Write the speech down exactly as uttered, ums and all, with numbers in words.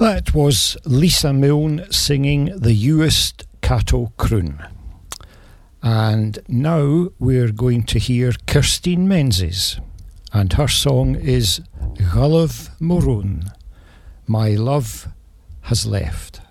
That was Lisa Milne singing the Uist Cattle Croon. And now we're going to hear Kirstine Menzies, and her song is Gulliv Morone, My Love Has Left.